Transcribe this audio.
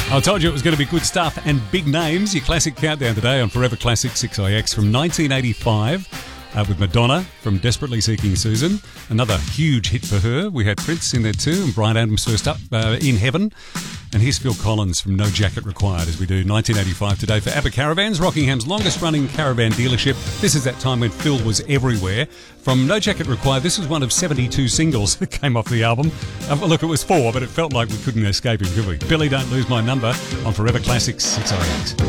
I told you it was going to be good stuff and big names. Your classic countdown today on Forever Classic 6IX from 1985 with Madonna from Desperately Seeking Susan. Another huge hit for her. We had Prince in there too, and Bryan Adams first up, In Heaven. And here's Phil Collins from No Jacket Required as we do 1985 today for ABBA Caravans, Rockingham's longest running caravan dealership. This is that time when Phil was everywhere. From No Jacket Required, this was one of 72 singles that came off the album. Look, it was 4, but it felt like we couldn't escape him, could we? Billy, Don't Lose My Number on Forever Classic 6IX.